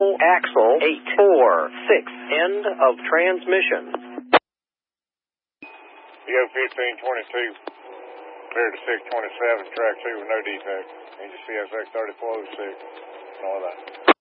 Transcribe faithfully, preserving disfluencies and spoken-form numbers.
Axle eight four six. End of transmission. E O fifteen twenty-two, clear to six twenty-seven, track two with no defect. Engine C S X thirty-four oh six, Northern.